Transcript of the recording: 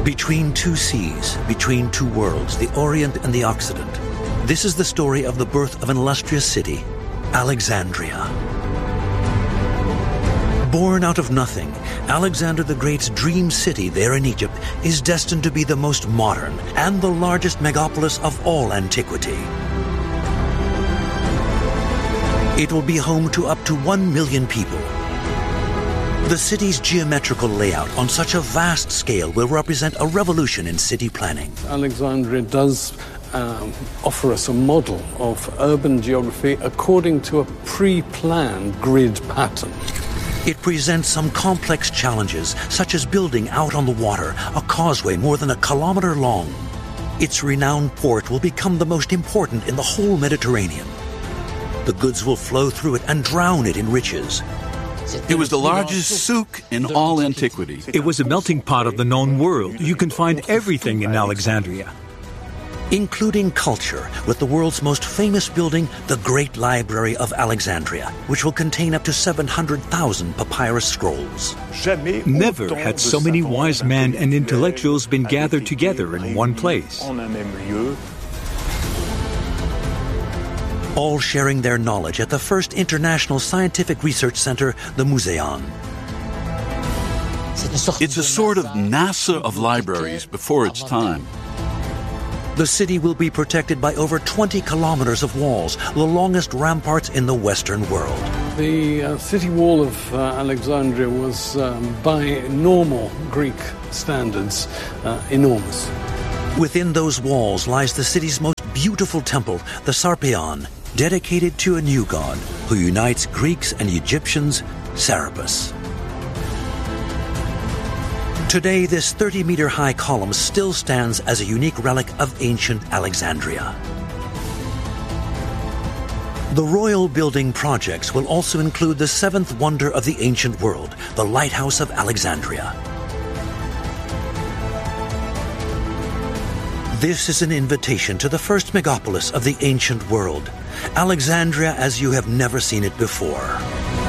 Between two seas, between two worlds, the Orient and the Occident, this is the story of the birth of an illustrious city, Alexandria. Born out of nothing, Alexander the Great's dream city there in Egypt is destined to be the most modern and the largest megapolis of all antiquity. It will be home to up to 1 million people. The city's geometrical layout on such a vast scale will represent a revolution in city planning. Alexandria does offer us a model of urban geography according to a pre-planned grid pattern. It presents some complex challenges, such as building out on the water a causeway more than 1 kilometer long. Its renowned port will become the most important in the whole Mediterranean. The goods will flow through it and drown it in riches. It was the largest souk in all antiquity. It was a melting pot of the known world. You can find everything in Alexandria. Including culture, with the world's most famous building, the Great Library of Alexandria, which will contain up to 700,000 papyrus scrolls. Never had so many wise men and intellectuals been gathered together in one place. All sharing their knowledge at the first international scientific research center, the Muséon. It's a sort of NASA of libraries before its time. The city will be protected by over 20 kilometers of walls, the longest ramparts in the Western world. The city wall of Alexandria was, by normal Greek standards, enormous. Within those walls lies the city's most beautiful temple, the Sarpeion, dedicated to a new god who unites Greeks and Egyptians, Serapis. Today, this 30-meter-high column still stands as a unique relic of ancient Alexandria. The royal building projects will also include the seventh wonder of the ancient world, the Lighthouse of Alexandria. This is an invitation to the first megapolis of the ancient world, Alexandria as you have never seen it before.